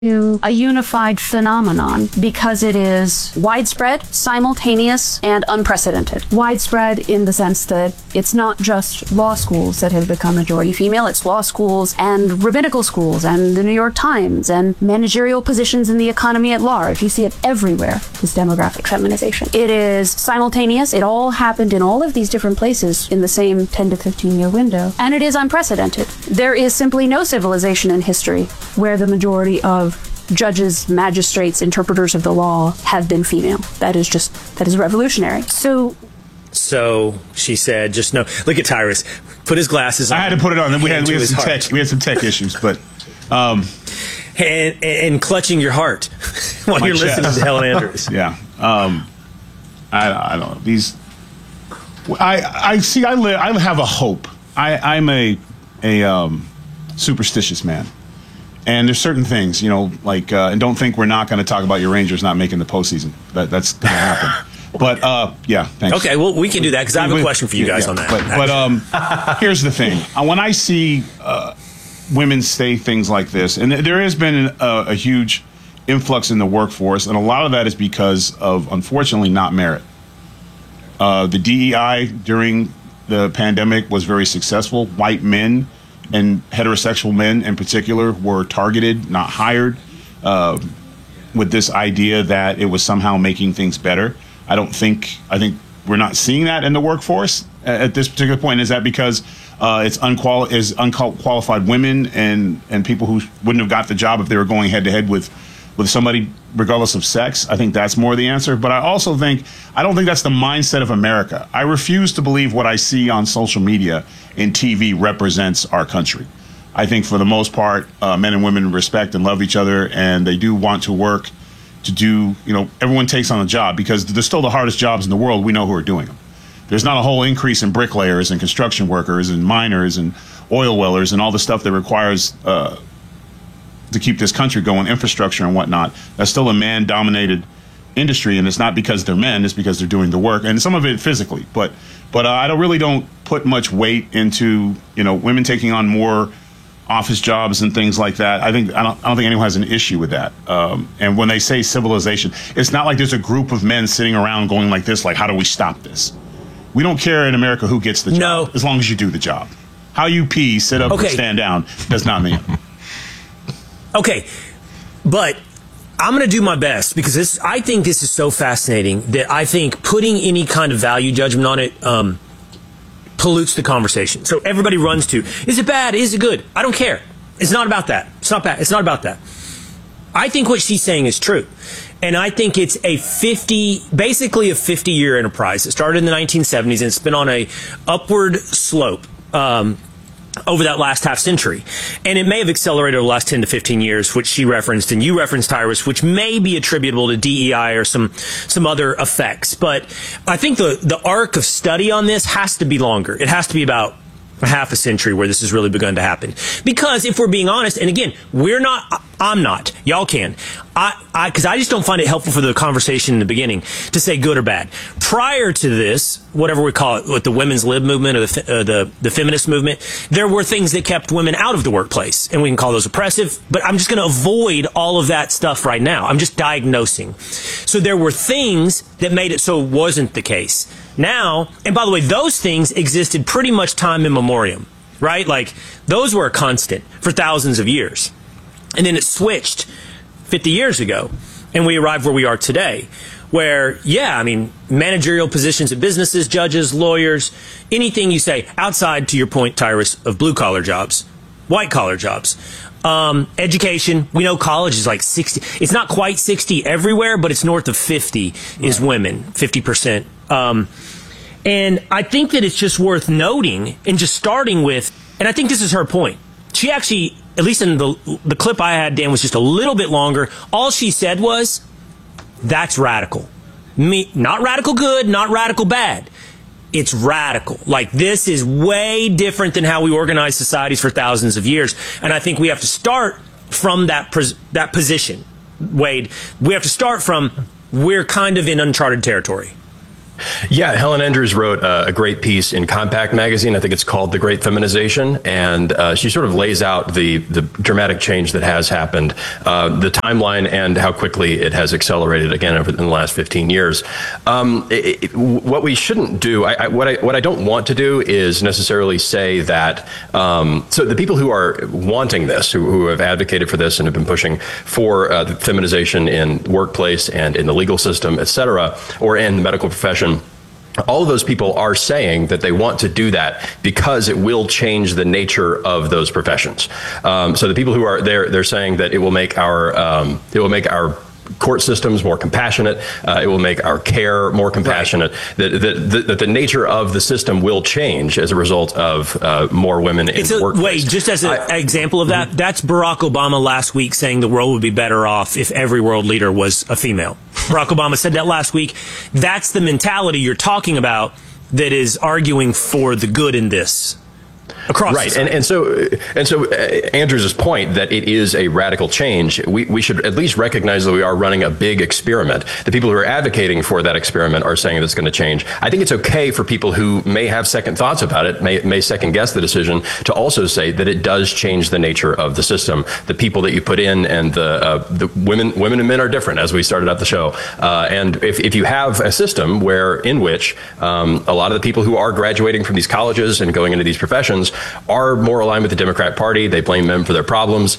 A unified phenomenon because it is widespread, simultaneous, and unprecedented. Widespread in the sense that it's not just law schools that have become majority female, it's law schools and rabbinical schools and the New York Times and managerial positions in the economy at large. You see it everywhere, this demographic feminization. It is simultaneous. It all happened in all of these different places in the same 10 to 15 year window. And it is unprecedented. There is simply no civilization in history where the majority of judges, magistrates, interpreters of the law have been female. That is revolutionary. So she said, just no. Look at Tyrus. Put his glasses on. I had to put it on. We had some tech issues, but and clutching your heart while you're listening to Helen Andrews. Yeah. I don't know. These I see I have a hope. I'm a superstitious man. And there's certain things, like, and don't think we're not going to talk about your Rangers not making the postseason. That's going to happen. But, yeah, thanks. Okay, well, we can do that because I have a question for you guys on that. But here's the thing. When I see women say things like this, and there has been a huge influx in the workforce, and a lot of that is because of, unfortunately, not merit. The DEI during the pandemic was very successful. White men and heterosexual men in particular were targeted, not hired, with this idea that it was somehow making things better. I think we're not seeing that in the workforce at this particular point. Is that because it's unqualified women and people who wouldn't have got the job if they were going head to head with somebody regardless of sex? I think that's more the answer. But I don't think that's the mindset of America. I refuse to believe what I see on social media and TV represents our country. I think for the most part, men and women respect and love each other, and they do want to work to do, everyone takes on a job because they're still the hardest jobs in the world. We know who are doing them. There's not a whole increase in bricklayers and construction workers and miners and oil wellers and all the stuff that requires to keep this country going, infrastructure and whatnot. That's still a man-dominated industry, and it's not because they're men, it's because they're doing the work, and some of it physically. But I don't put much weight into women taking on more office jobs and things like that. I don't think anyone has an issue with that. And when they say civilization, it's not like there's a group of men sitting around going like this, like, how do we stop this? We don't care in America who gets the job, as long as you do the job. How you pee, sit up, or stand down does not mean. Okay, but I'm going to do my best because I think this is so fascinating that I think putting any kind of value judgment on it pollutes the conversation. So everybody runs to, is it bad? Is it good? I don't care. It's not about that. It's not bad. It's not about that. I think what she's saying is true. And I think it's basically a 50-year enterprise. It started in the 1970s and it's been on a upward slope over that last half century. And it may have accelerated over the last 10 to 15 years, which she referenced, and you referenced, Tyrus, which may be attributable to DEI or some other effects. But I think the arc of study on this has to be longer. It has to be about a half a century where this has really begun to happen. Because if we're being honest, and again, I'm not, y'all can, because I just don't find it helpful for the conversation in the beginning to say good or bad. Prior to this, whatever we call it, with the women's lib movement or the feminist movement, there were things that kept women out of the workplace, and we can call those oppressive, but I'm just going to avoid all of that stuff right now. I'm just diagnosing. So there were things that made it so it wasn't the case. Now, and by the way, those things existed pretty much time immemorial, right? Like, those were a constant for thousands of years. And then it switched 50 years ago, and we arrived where we are today, where, managerial positions at businesses, judges, lawyers, anything you say outside, to your point, Tyrus, of blue-collar jobs, white-collar jobs. Education, we know college is like 60. It's not quite 60 everywhere, but it's north of 50 is women, 50%. And I think that it's just worth noting and just starting with, and I think this is her point. She actually, at least in the clip I had, Dan, was just a little bit longer. All she said was, that's radical. Not radical good, not radical bad. It's radical. Like, this is way different than how we organize societies for thousands of years. And I think we have to start from that position, Wade. We have to start from, we're kind of in uncharted territory. Yeah, Helen Andrews wrote a great piece in Compact magazine. I think it's called The Great Feminization. And she sort of lays out the dramatic change that has happened, the timeline, and how quickly it has accelerated again over in the last 15 years. What we shouldn't do, what I don't want to do is necessarily say that, so the people who are wanting this, who have advocated for this and have been pushing for the feminization in workplace and in the legal system, et cetera, or in the medical profession, all of those people are saying that they want to do that because it will change the nature of those professions. So the people who are there, they're saying that it will make our court systems more compassionate. It will make our care more compassionate. Right. That the nature of the system will change as a result of more women in the workplace. Wait, just as an example of that, that's Barack Obama last week saying the world would be better off if every world leader was a female. Barack Obama said that last week. That's the mentality you're talking about that is arguing for the good in this. Across right, and so Andrews' point that it is a radical change, we should at least recognize that we are running a big experiment. The people who are advocating for that experiment are saying that's going to change. I think it's okay for people who may have second thoughts about it, may second guess the decision, to also say that it does change the nature of the system. The people that you put in, and the women and men are different, as we started out the show. And if you have a system in which a lot of the people who are graduating from these colleges and going into these professions are more aligned with the Democrat Party, they blame them for their problems,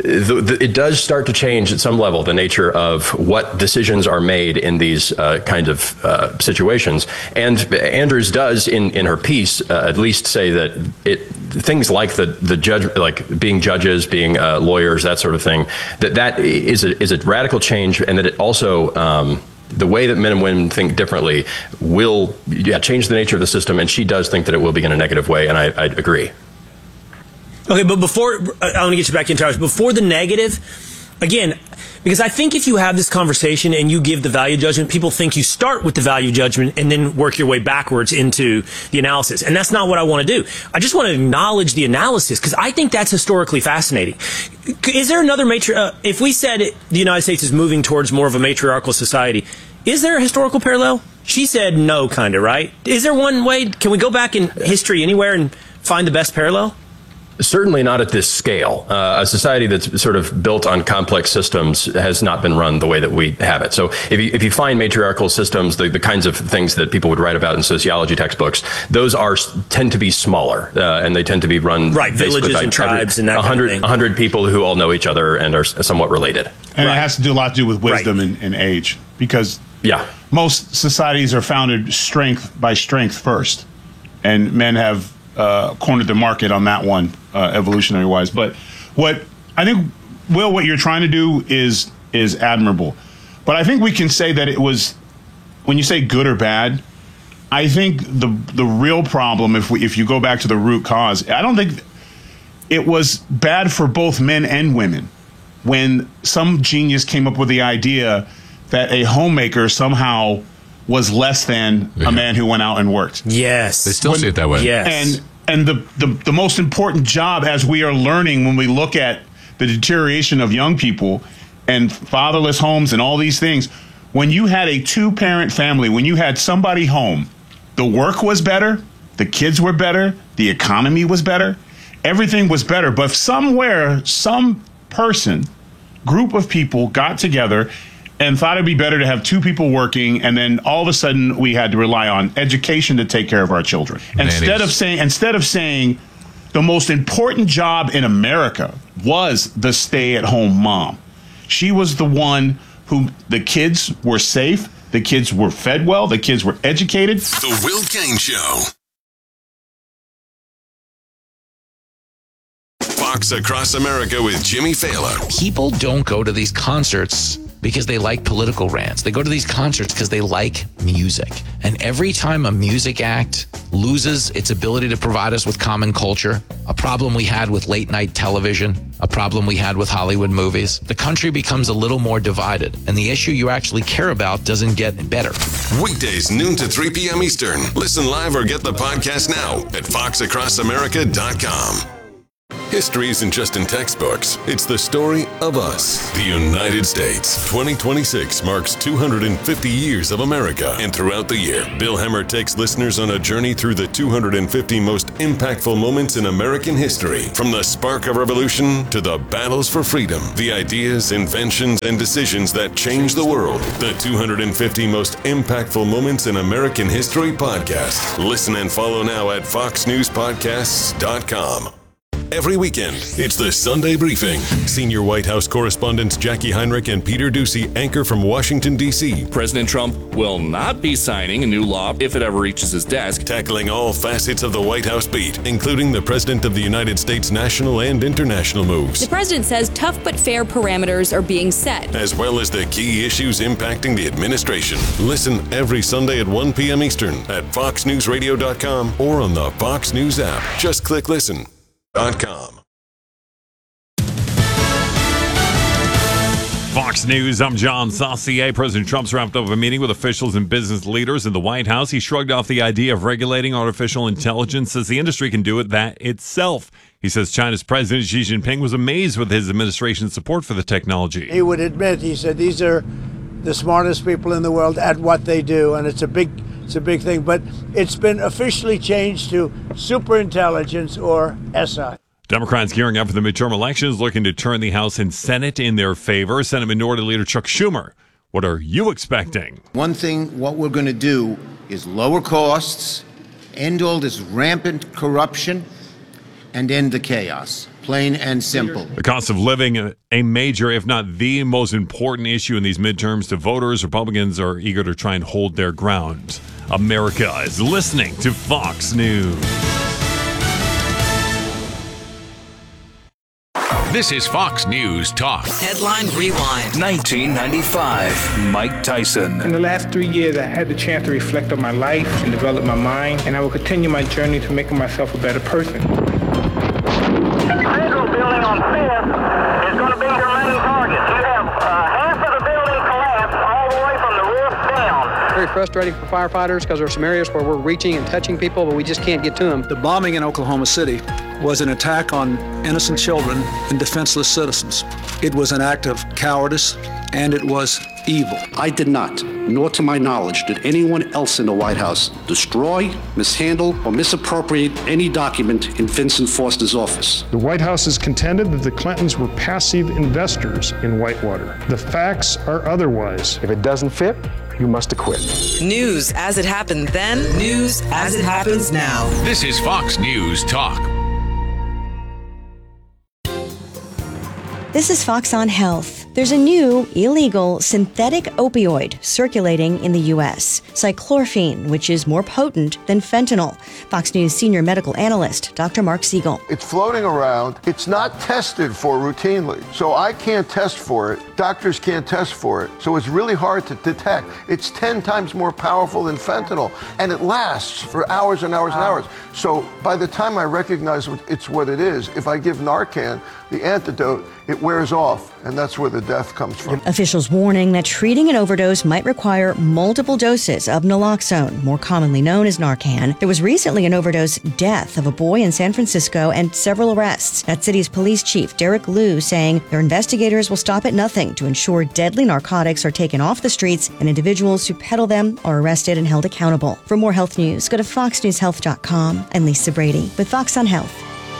it does start to change at some level the nature of what decisions are made in these kind of situations. And Andrews does in her piece at least say that things like the judge, like being judges, being lawyers, that sort of thing, that is a radical change, and that it also the way that men and women think differently will change the nature of the system, and she does think that it will be in a negative way, and I agree. Okay, but before, I want to get you back into ours. Before the negative, again, because I think if you have this conversation and you give the value judgment, people think you start with the value judgment and then work your way backwards into the analysis. And that's not what I want to do. I just want to acknowledge the analysis because I think that's historically fascinating. Is there another if we said the United States is moving towards more of a matriarchal society, is there a historical parallel? She said no, kind of, right? Is there one way? Can we go back in history anywhere and find the best parallel? Certainly not at this scale. A society that's sort of built on complex systems has not been run the way that we have it. So if you find matriarchal systems, the kinds of things that people would write about in sociology textbooks, those tend to be smaller, and they tend to be run villages and tribes and that 100 people who all know each other and are somewhat related. And it has to do a lot to do with wisdom and age, because most societies are founded strength by strength first, and men have cornered the market on that one, evolutionary wise. But what I think, Will, what you're trying to do is admirable. But I think we can say that it was, when you say good or bad, I think the real problem, if you go back to the root cause, I don't think it was bad for both men and women when some genius came up with the idea that a homemaker somehow was less than a man who went out and worked. Yes. They still see it that way. Yes. And the most important job, as we are learning when we look at the deterioration of young people and fatherless homes and all these things, when you had a two-parent family, when you had somebody home, the work was better, the kids were better, the economy was better, everything was better. But somewhere, some person, group of people got together and thought it'd be better to have two people working, and then all of a sudden we had to rely on education to take care of our children. Instead of saying the most important job in America was the stay-at-home mom. She was the one who the kids were safe, the kids were fed well, the kids were educated. The Will Cain Show. Fox Across America with Jimmy Fallon. People don't go to these concerts because they like political rants. They go to these concerts because they like music. And every time a music act loses its ability to provide us with common culture, a problem we had with late night television, a problem we had with Hollywood movies, the country becomes a little more divided, and the issue you actually care about doesn't get better. Weekdays, noon to 3 p.m. Eastern. Listen live or get the podcast now at foxacrossamerica.com. History isn't just in textbooks. It's the story of us, the United States. 2026 marks 250 years of America. And throughout the year, Bill Hemmer takes listeners on a journey through the 250 most impactful moments in American history. From the spark of revolution to the battles for freedom, the ideas, inventions, and decisions that changed the world. The 250 most impactful moments in American history podcast. Listen and follow now at foxnewspodcasts.com. Every weekend, it's the Sunday Briefing. Senior White House correspondents Jackie Heinrich and Peter Doocy anchor from Washington, D.C. President Trump will not be signing a new law if it ever reaches his desk. Tackling all facets of the White House beat, including the President of the United States national and international moves. The president says tough but fair parameters are being set, as well as the key issues impacting the administration. Listen every Sunday at 1 p.m. Eastern at foxnewsradio.com or on the Fox News app. Just click listen. Fox News, I'm John Saucier. President Trump's wrapped up a meeting with officials and business leaders in the White House. He shrugged off the idea of regulating artificial intelligence, says the industry can do it that itself. He says China's President Xi Jinping was amazed with his administration's support for the technology. He would admit, he said, these are the smartest people in the world at what they do, and it's a big thing, but it's been officially changed to superintelligence, or SI. Democrats gearing up for the midterm elections, looking to turn the House and Senate in their favor. Senate Minority Leader Chuck Schumer, what are you expecting? One thing, what we're going to do is lower costs, end all this rampant corruption, and end the chaos. Plain and simple. The cost of living, a major, if not the most important issue in these midterms to voters. Republicans are eager to try and hold their ground. America is listening to Fox News. This is Fox News Talk. Headline Rewind. 1995, Mike Tyson. In the last 3 years, I had the chance to reflect on my life and develop my mind, and I will continue my journey to making myself a better person. Federal building on 5th is going to be your main target. You have half of the building collapsed all the way from the roof down. Very frustrating for firefighters because there are some areas where we're reaching and touching people, but we just can't get to them. The bombing in Oklahoma City was an attack on innocent children and defenseless citizens. It was an act of cowardice, and it was evil. I did not, nor to my knowledge, did anyone else in the White House destroy, mishandle, or misappropriate any document in Vincent Foster's office. The White House has contended that the Clintons were passive investors in Whitewater. The facts are otherwise. If it doesn't fit, you must acquit. News as it happened then, news as it happens now. This is Fox News Talk. This is Fox on Health. There's a new illegal synthetic opioid circulating in the U.S., cyclorphine, which is more potent than fentanyl. Fox News senior medical analyst, Dr. Mark Siegel. It's floating around. It's not tested for routinely. So I can't test for it. Doctors can't test for it. So it's really hard to detect. It's 10 times more powerful than fentanyl, and it lasts for hours and hours and hours. So by the time I recognize it's what it is, if I give Narcan, the antidote, it wears off, and that's where the death comes from. Officials warning that treating an overdose might require multiple doses of naloxone, more commonly known as Narcan. There was recently an overdose death of a boy in San Francisco and several arrests. That city's police chief, Derek Liu, saying their investigators will stop at nothing to ensure deadly narcotics are taken off the streets and individuals who peddle them are arrested and held accountable. For more health news, go to foxnewshealth.com. I'm Lisa Brady with Fox on Health.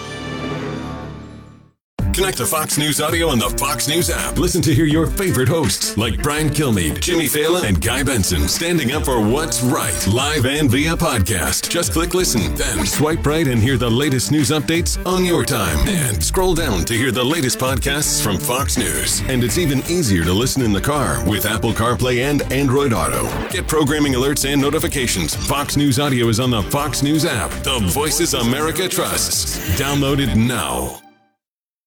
Connect to Fox News Audio on the Fox News app. Listen to hear your favorite hosts like Brian Kilmeade, Jimmy Fallon, and Guy Benson standing up for what's right, live and via podcast. Just click listen, then swipe right and hear the latest news updates on your time. And scroll down to hear the latest podcasts from Fox News. And it's even easier to listen in the car with Apple CarPlay and Android Auto. Get programming alerts and notifications. Fox News Audio is on the Fox News app. The voices America trusts. Download it now.